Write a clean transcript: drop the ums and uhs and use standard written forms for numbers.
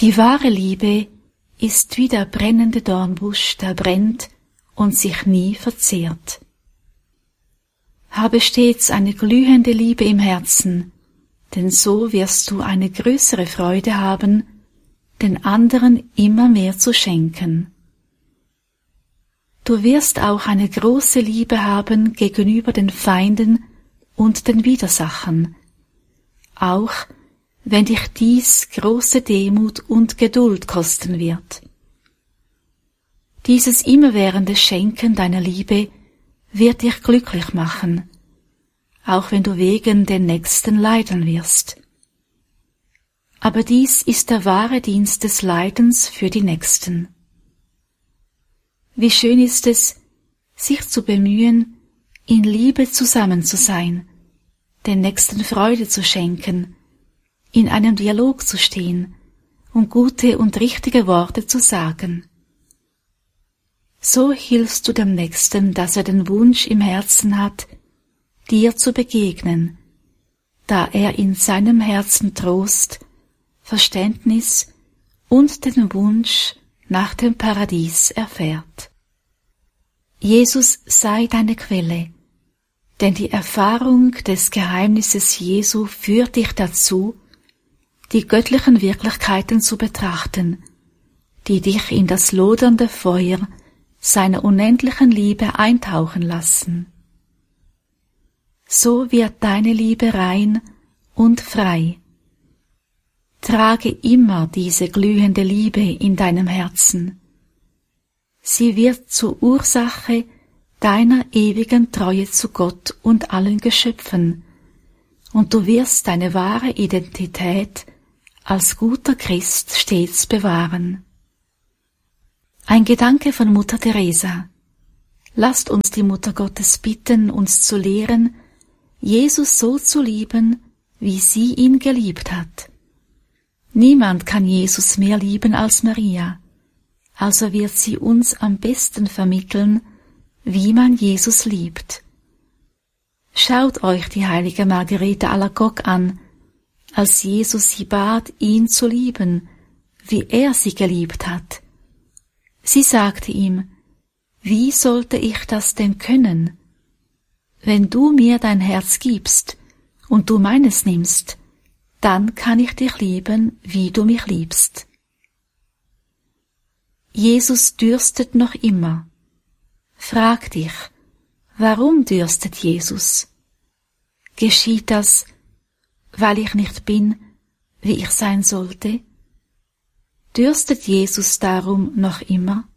Die wahre Liebe ist wie der brennende Dornbusch, der brennt und sich nie verzehrt. Habe stets eine glühende Liebe im Herzen, denn so wirst du eine größere Freude haben, den anderen immer mehr zu schenken. Du wirst auch eine große Liebe haben gegenüber den Feinden und den Widersachern, auch wenn dich dies große Demut und Geduld kosten wird. Dieses immerwährende Schenken deiner Liebe wird dich glücklich machen, auch wenn du wegen den Nächsten leiden wirst. Aber dies ist der wahre Dienst des Leidens für die Nächsten. Wie schön ist es, sich zu bemühen, in Liebe zusammen zu sein, den Nächsten Freude zu schenken, in einem Dialog zu stehen und gute und richtige Worte zu sagen. So hilfst du dem Nächsten, dass er den Wunsch im Herzen hat, dir zu begegnen, da er in seinem Herzen Trost, Verständnis und den Wunsch nach dem Paradies erfährt. Jesus sei deine Quelle, denn die Erfahrung des Geheimnisses Jesu führt dich dazu, die göttlichen Wirklichkeiten zu betrachten, die dich in das lodernde Feuer seiner unendlichen Liebe eintauchen lassen. So wird deine Liebe rein und frei. Trage immer diese glühende Liebe in deinem Herzen. Sie wird zur Ursache deiner ewigen Treue zu Gott und allen Geschöpfen, und du wirst deine wahre Identität als guter Christ stets bewahren. Ein Gedanke von Mutter Teresa. Lasst uns die Mutter Gottes bitten, uns zu lehren, Jesus so zu lieben, wie sie ihn geliebt hat. Niemand kann Jesus mehr lieben als Maria, also wird sie uns am besten vermitteln, wie man Jesus liebt. Schaut euch die heilige Margarete Alacoque an, als Jesus sie bat, ihn zu lieben, wie er sie geliebt hat. Sie sagte ihm, wie sollte ich das denn können? Wenn du mir dein Herz gibst und du meines nimmst, dann kann ich dich lieben, wie du mich liebst. Jesus dürstet noch immer. Frag dich, warum dürstet Jesus? Geschieht das, weil ich nicht bin, wie ich sein sollte? Dürstet Jesus darum noch immer?